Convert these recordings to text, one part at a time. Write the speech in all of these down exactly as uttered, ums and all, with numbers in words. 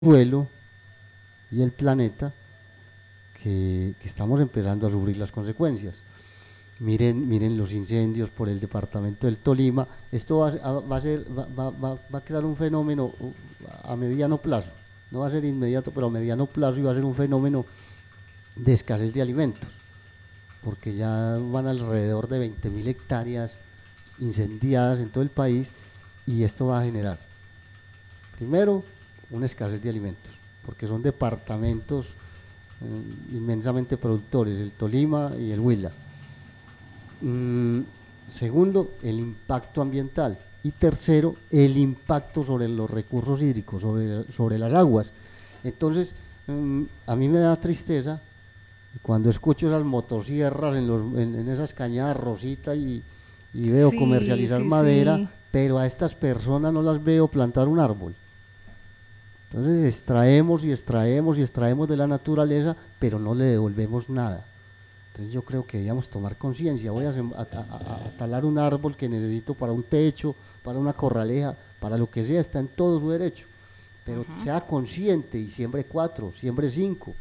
suelo y el planeta que, que estamos empezando a sufrir las consecuencias. Miren, miren los incendios por el departamento del Tolima. Esto va, a, va, a ser, va, va, va a crear un fenómeno a mediano plazo, no va a ser inmediato, pero a mediano plazo, y va a ser un fenómeno de escasez de alimentos, porque ya van alrededor de veinte mil hectáreas incendiadas en todo el país, y esto va a generar, primero, una escasez de alimentos, porque son departamentos eh, inmensamente productores, el Tolima y el Huila. Mm, segundo, el impacto ambiental. Y tercero, el impacto sobre los recursos hídricos, sobre, sobre las aguas. Entonces, mm, a mí me da tristeza cuando escucho esas motosierras en, los, en, en esas cañadas Rosita y, y veo sí, comercializar sí, madera, sí. Pero a estas personas no las veo plantar un árbol. Entonces extraemos y extraemos y extraemos de la naturaleza, pero no le devolvemos nada. Entonces yo creo que debíamos tomar conciencia. Voy a, a, a, a talar un árbol que necesito para un techo, para una corraleja, para lo que sea, está en todo su derecho. Pero uh-huh. sea consciente y siembre cuatro, siembre cinco.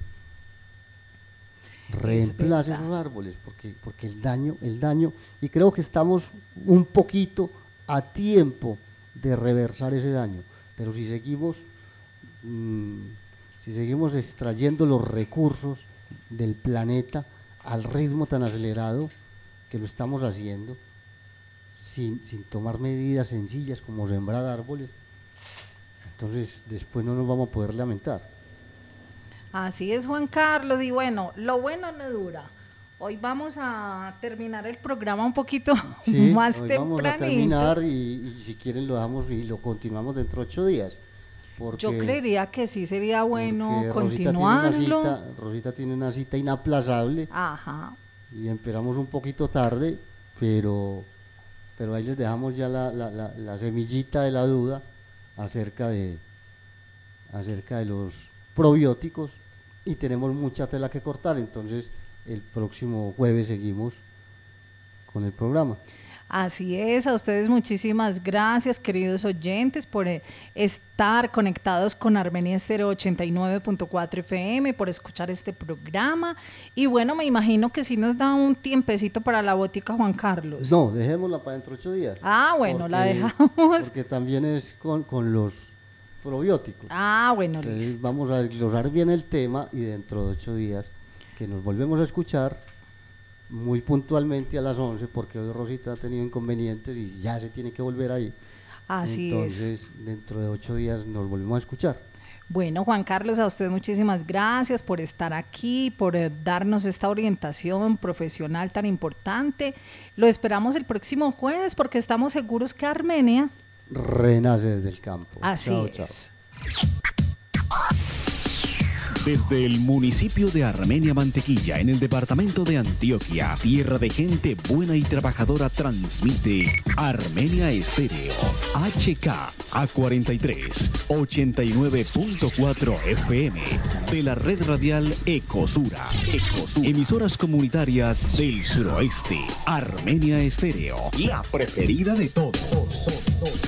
Reemplace esos árboles, porque, porque el daño, el daño, y creo que estamos un poquito a tiempo de reversar ese daño. Pero si seguimos, mmm, si seguimos extrayendo los recursos del planeta al ritmo tan acelerado que lo estamos haciendo, sin, sin tomar medidas sencillas como sembrar árboles, entonces después no nos vamos a poder lamentar. Así es, Juan Carlos, y bueno, lo bueno no dura. Hoy vamos a terminar el programa un poquito sí, más hoy tempranito. Vamos a terminar y, y si quieren lo damos y lo continuamos dentro de ocho días. Porque, yo creería que sí sería bueno Rosita continuarlo. Tiene una cita, Rosita tiene una cita inaplazable. Ajá. Y empezamos un poquito tarde, pero, pero ahí les dejamos ya la, la, la, la semillita de la duda acerca de, acerca de los probióticos, y tenemos mucha tela que cortar, entonces el próximo jueves seguimos con el programa. Así es, a ustedes muchísimas gracias, queridos oyentes, por estar conectados con Armenia Estéreo ochenta y nueve punto cuatro F M, por escuchar este programa. Y bueno, me imagino que sí nos da un tiempecito para la botica, Juan Carlos. No, dejémosla para dentro de ocho días. Ah, bueno, porque, la dejamos. Porque también es con, con los probióticos. Ah, bueno, entonces, listo. Vamos a desglosar bien el tema y dentro de ocho días que nos volvemos a escuchar muy puntualmente a las once, porque hoy Rosita ha tenido inconvenientes y ya se tiene que volver ahí. Así Entonces, es. Entonces, dentro de ocho días nos volvemos a escuchar. Bueno, Juan Carlos, a usted muchísimas gracias por estar aquí, por eh, darnos esta orientación profesional tan importante. Lo esperamos el próximo jueves, porque estamos seguros que Armenia renace desde el campo. Así chao, es. Chao. Desde el municipio de Armenia Mantequilla, en el departamento de Antioquia, tierra de gente buena y trabajadora, transmite Armenia Estéreo, H K A cuarenta y tres, ochenta y nueve punto cuatro F M, de la red radial Ecosura. Ecosura. Emisoras comunitarias del suroeste. Armenia Estéreo, la preferida de todos.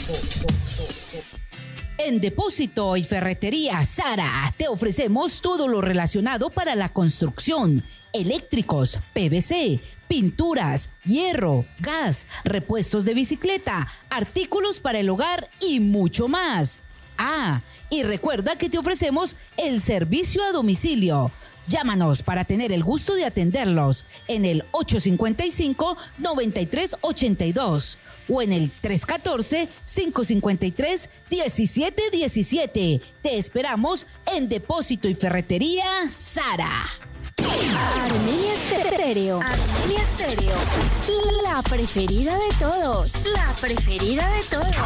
En Depósito y Ferretería Sara te ofrecemos todo lo relacionado para la construcción: eléctricos, P V C, pinturas, hierro, gas, repuestos de bicicleta, artículos para el hogar y mucho más. Ah, y recuerda que te ofrecemos el servicio a domicilio. Llámanos para tener el gusto de atenderlos en el ocho cinco cinco, nueve tres ocho dos o en el tres uno cuatro, cinco cinco tres, uno siete uno siete. Te esperamos en Depósito y Ferretería Sara. Armenia Estéreo. Armenia Estéreo. La preferida de todos. La preferida de todos.